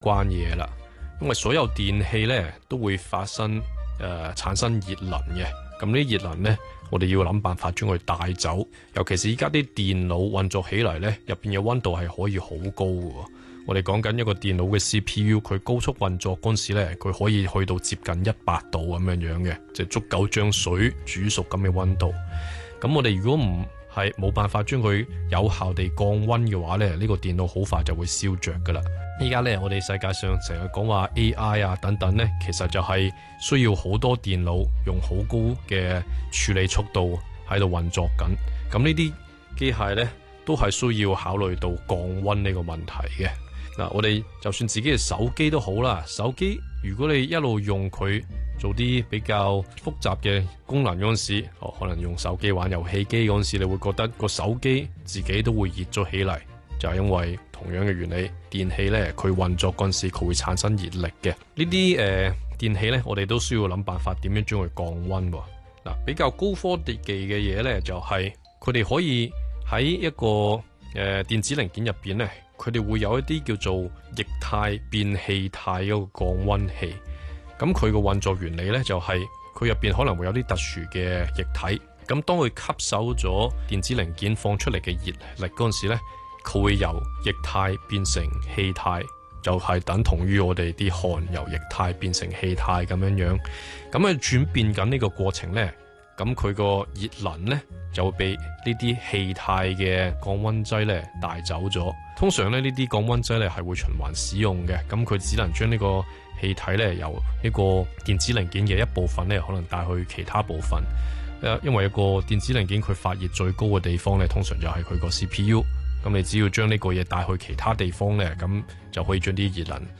關嘢啦。因為所有電器呢都會發生產生熱能嘅，咁呢啲熱能呢，我哋要諗辦法將佢帶走。尤其是依家啲電腦運作起嚟呢，入邊嘅溫度係可以好高嘅。我哋講緊一個電腦嘅 CPU， 佢高速運作嗰陣時呢，佢可以去到接近100度咁樣嘅，就足夠將水煮熟咁嘅溫度。咁我哋如果唔係冇辦法將佢有效地降溫嘅話呢，呢個電腦好快就會燒着噶啦。依家呢，我哋世界上成日講話 AI 啊等等呢，其實就係需要好多電腦用好高嘅處理速度喺度運作緊。咁呢啲機械呢，都係需要考慮到降溫呢個問題嘅。嗱，我哋就算自己嘅手機都好啦，手機如果你一路用佢做啲比較複雜嘅功能嗰陣時，可能用手機玩遊戲機嗰陣時，你會覺得個手機自己都會熱咗起嚟，就係因為同樣嘅原理，電器呢，佢運作嗰陣時佢會產生熱力嘅。呢啲電器呢，我哋都需要諗辦法點樣將佢降溫喎。嗱，比較高科技嘅嘢呢，就係佢哋可以喺一個電子零件入邊呢，佢哋會有一啲叫做液態變氣態嗰個降溫器。咁佢個運作原理呢，就係佢入邊可能會有啲特殊嘅液體。咁當佢吸收咗電子零件放出嚟嘅熱力嗰陣時呢，佢會由液態變成氣態，就係等同於我哋啲汗由液態變成氣態咁樣樣。咁佢轉變緊呢個過程呢，咁佢個熱能呢，就會被呢啲氣態嘅降溫劑呢帶走咗。通常呢啲降溫劑呢係會循環使用嘅，咁佢只能將呢個氣體呢由呢個電子零件嘅一部分呢可能帶去其他部分。因為一個電子零件佢發熱最高嘅地方呢，通常就係佢個 CPU。咁你只要將呢個嘢帶去其他地方呢，咁就可以將啲熱能